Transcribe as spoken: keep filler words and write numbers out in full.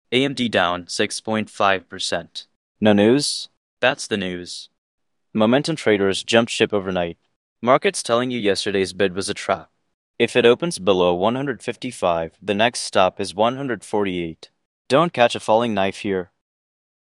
A M D down six point five percent. No news? That's the news. Momentum traders jumped ship overnight. Markets telling you yesterday's bid was a trap. If it opens below one hundred fifty-five, the next stop is one hundred forty-eight. Don't catch a falling knife here.